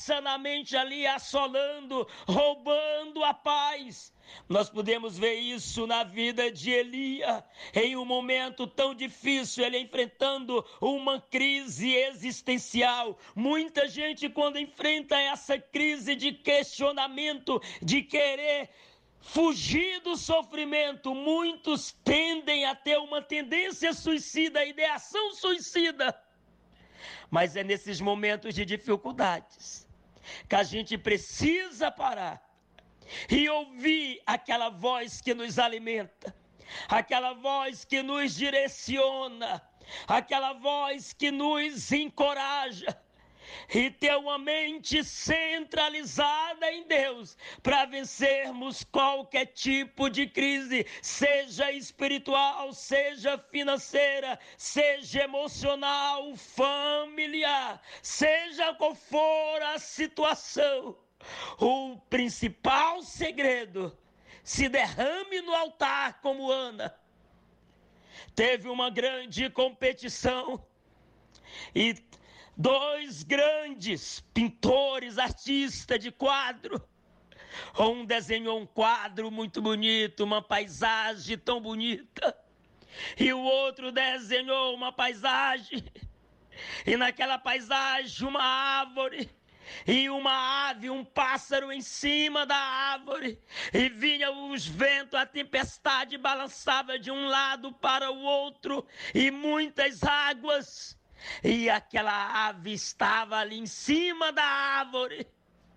passa na mente ali assolando, roubando a paz. Nós podemos ver isso na vida de Elias, em um momento tão difícil, ele enfrentando uma crise existencial. Muita gente, quando enfrenta essa crise de questionamento, de querer fugir do sofrimento, muitos tendem a ter uma tendência suicida, ideação suicida. Mas é nesses momentos de dificuldades que a gente precisa parar e ouvir aquela voz que nos alimenta, aquela voz que nos direciona, aquela voz que nos encoraja, e ter uma mente centralizada em Deus para vencermos qualquer tipo de crise, seja espiritual, seja financeira, seja emocional, familiar, seja qual for a situação. O principal segredo: se derrame no altar como Ana. Teve uma grande competição e 2 grandes pintores, artistas de quadro. Um desenhou um quadro muito bonito, uma paisagem tão bonita, e o outro desenhou uma paisagem, e naquela paisagem uma árvore, e uma ave, um pássaro em cima da árvore, e vinha os ventos, a tempestade balançava de um lado para o outro, e muitas águas, e aquela ave estava ali em cima da árvore.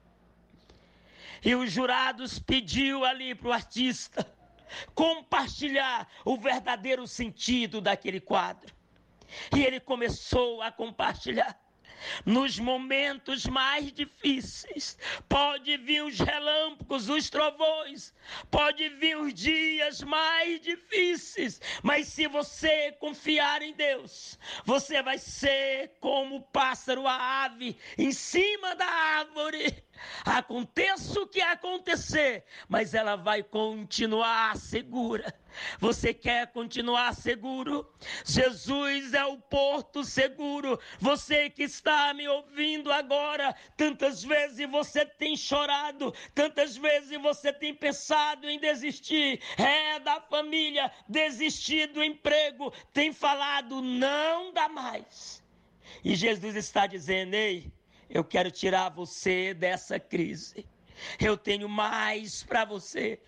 E os jurados pediu ali para o artista compartilhar o verdadeiro sentido daquele quadro. E ele começou a compartilhar. Nos momentos mais difíceis, pode vir os relâmpagos, os trovões, pode vir os dias mais difíceis, mas se você confiar em Deus, você vai ser como o pássaro, a ave, em cima da árvore. Aconteça o que acontecer, mas ela vai continuar segura. Você quer continuar seguro? Jesus é o porto seguro. Você que está me ouvindo agora, tantas vezes você tem chorado, tantas vezes você tem pensado em desistir, da família, desistir do emprego, tem falado, não dá mais. E Jesus está dizendo: ei, eu quero tirar você dessa crise. Eu tenho mais para você.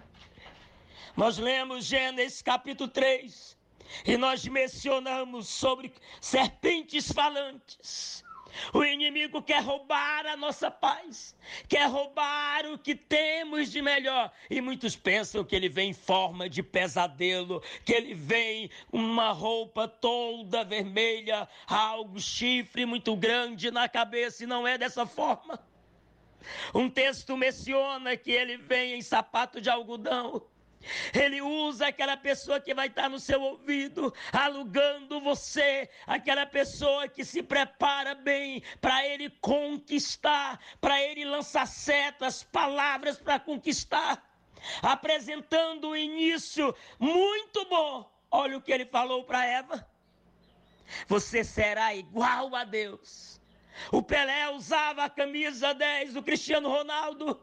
Nós lemos Gênesis capítulo 3 e nós mencionamos sobre serpentes falantes. O inimigo quer roubar a nossa paz, quer roubar o que temos de melhor. E muitos pensam que ele vem em forma de pesadelo, que ele vem uma roupa toda vermelha, algo, chifre muito grande na cabeça, e não é dessa forma. Um texto menciona que ele vem em sapato de algodão. Ele usa aquela pessoa que vai estar no seu ouvido, alugando você, aquela pessoa que se prepara bem para ele conquistar, para ele lançar setas, palavras para conquistar, apresentando o início muito bom. Olha o que ele falou para Eva: você será igual a Deus. O Pelé usava a camisa 10, o Cristiano Ronaldo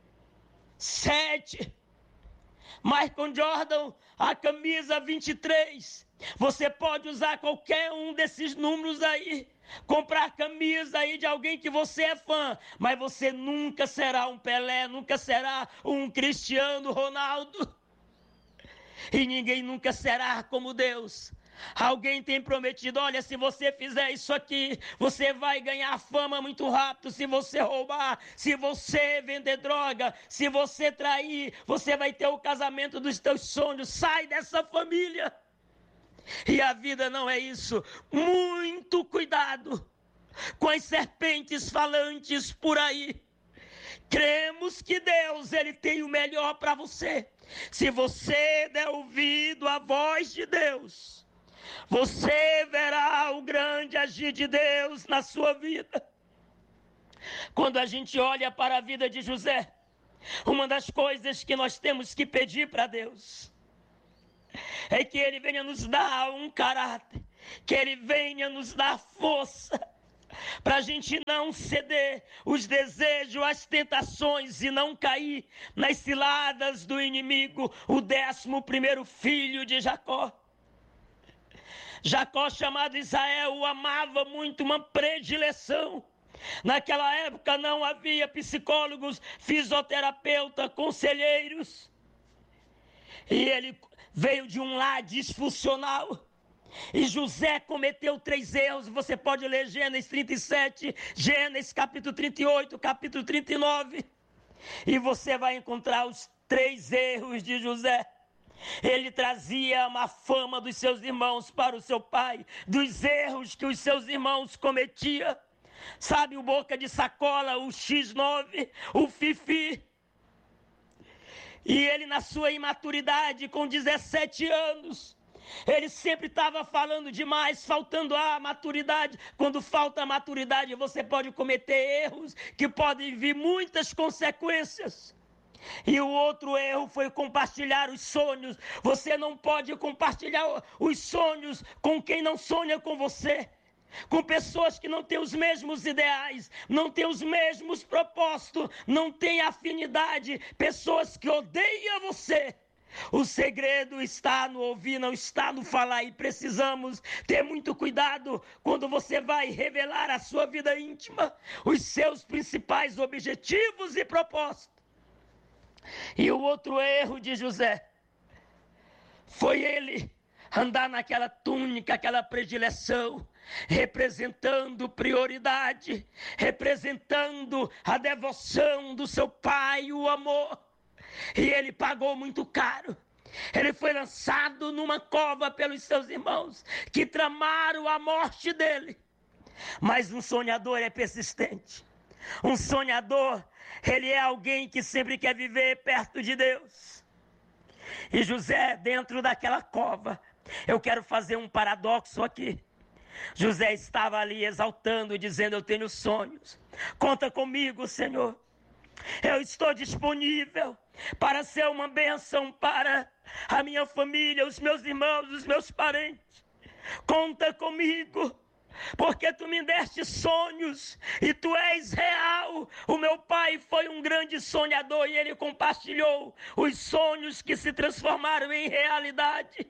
7, Michael Jordan a camisa 23. Você pode usar qualquer um desses números aí, comprar camisa aí de alguém que você é fã, mas você nunca será um Pelé, nunca será um Cristiano Ronaldo, e ninguém nunca será como Deus. Alguém tem prometido: olha, se você fizer isso aqui, você vai ganhar fama muito rápido. Se você roubar, se você vender droga, se você trair, você vai ter o casamento dos teus sonhos. Sai dessa família. E a vida não é isso. Muito cuidado com as serpentes falantes por aí. Cremos que Deus, ele tem o melhor para você. Se você der ouvido à voz de Deus, você verá o grande agir de Deus na sua vida. Quando a gente olha para a vida de José, uma das coisas que nós temos que pedir para Deus é que ele venha nos dar um caráter, que ele venha nos dar força, para a gente não ceder os desejos, as tentações e não cair nas ciladas do inimigo, o 11º filho de Jacó. Jacó, chamado Israel, o amava muito, uma predileção. Naquela época não havia psicólogos, fisioterapeuta, conselheiros. E ele veio de um lar disfuncional. E José cometeu 3 erros. Você pode ler Gênesis 37, Gênesis capítulo 38, capítulo 39. E você vai encontrar os 3 erros de José. Ele trazia uma fama dos seus irmãos para o seu pai, dos erros que os seus irmãos cometiam. Sabe, o boca de sacola, o X9, o fifi. E ele, na sua imaturidade, com 17 anos, ele sempre estava falando demais, faltando a maturidade. Quando falta a maturidade, você pode cometer erros que podem vir muitas consequências. E o outro erro foi compartilhar os sonhos. Você não pode compartilhar os sonhos com quem não sonha com você, com pessoas que não têm os mesmos ideais, não têm os mesmos propósitos, não têm afinidade, pessoas que odeiam você. O segredo está no ouvir, não está no falar, e precisamos ter muito cuidado quando você vai revelar a sua vida íntima, os seus principais objetivos e propósitos. E o outro erro de José foi ele andar naquela túnica, aquela predileção, representando prioridade, representando a devoção do seu pai, o amor. E ele pagou muito caro. Ele foi lançado numa cova pelos seus irmãos, que tramaram a morte dele. Mas um sonhador é persistente. Um sonhador, ele é alguém que sempre quer viver perto de Deus. E José, dentro daquela cova, eu quero fazer um paradoxo aqui. José estava ali exaltando, dizendo: eu tenho sonhos. Conta comigo, Senhor. Eu estou disponível para ser uma bênção para a minha família, os meus irmãos, os meus parentes. Conta comigo, porque tu me deste sonhos e tu és real. O meu pai foi um grande sonhador e ele compartilhou os sonhos que se transformaram em realidade.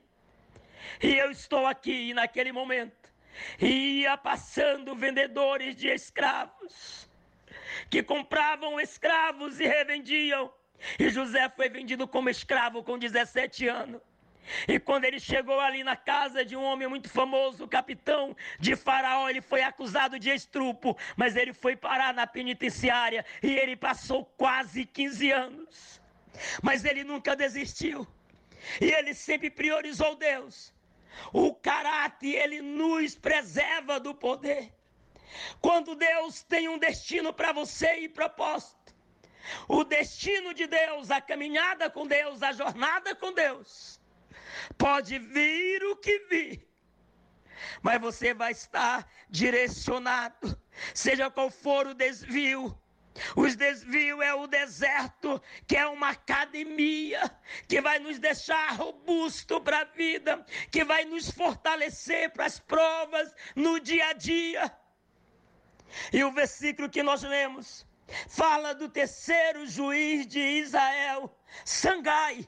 E eu estou aqui naquele momento. E ia passando vendedores de escravos, que compravam escravos e revendiam. E José foi vendido como escravo com 17 anos. E quando ele chegou ali na casa de um homem muito famoso, o capitão de Faraó, ele foi acusado de estupro, mas ele foi parar na penitenciária e ele passou quase 15 anos. Mas ele nunca desistiu. E ele sempre priorizou Deus. O caráter, ele nos preserva do poder. Quando Deus tem um destino para você e propósito, o destino de Deus, a caminhada com Deus, a jornada com Deus, pode vir o que vir, mas você vai estar direcionado, seja qual for o desvio. Os desvios é o deserto, que é uma academia, que vai nos deixar robusto para a vida, que vai nos fortalecer para as provas no dia a dia. E o versículo que nós lemos fala do 3º juiz de Israel, Sangai.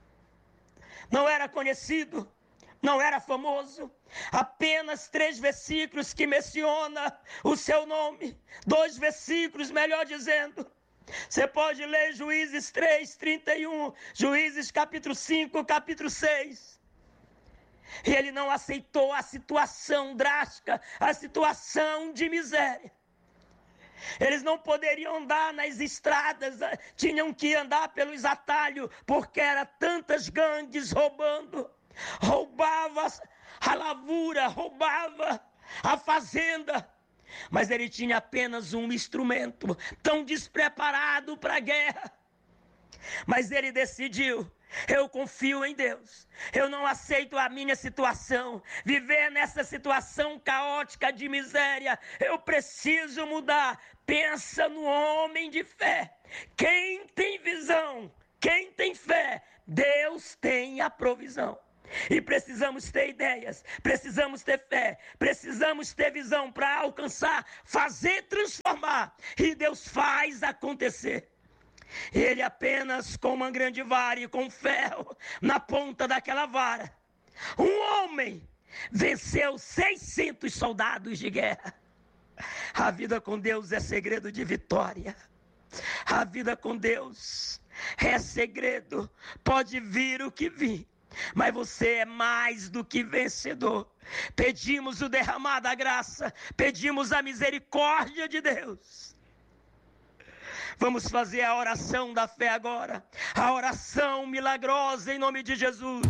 Não era conhecido, não era famoso. Apenas 3 versículos que menciona o seu nome. 2 versículos, melhor dizendo. Você pode ler Juízes 3, 31, Juízes capítulo 5, capítulo 6. E ele não aceitou a situação drástica, a situação de miséria. Eles não poderiam andar nas estradas, tinham que andar pelos atalhos, porque eram tantas gangues roubando. Roubava a lavoura, roubava a fazenda. Mas ele tinha apenas um instrumento, tão despreparado para a guerra. Mas ele decidiu: eu confio em Deus. Eu não aceito a minha situação, viver nessa situação caótica de miséria. Eu preciso mudar. Pensa no homem de fé. Quem tem visão, quem tem fé, Deus tem a provisão. E precisamos ter ideias, precisamos ter fé, precisamos ter visão para alcançar, fazer, transformar. E Deus faz acontecer. Ele apenas com uma grande vara e com ferro na ponta daquela vara, um homem venceu 600 soldados de guerra. A vida com Deus é segredo de vitória. A vida com Deus é segredo. Pode vir o que vir, mas você é mais do que vencedor. Pedimos o derramar da graça, pedimos a misericórdia de Deus. Vamos fazer a oração da fé agora, a oração milagrosa em nome de Jesus.